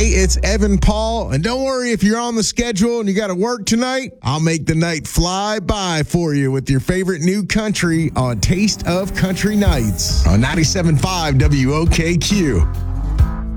Hey, it's Evan Paul, and don't worry if you're on the schedule and you got to work tonight. I'll make the night fly by for you with your favorite new country on Taste of Country Nights on 97.5 WOKQ.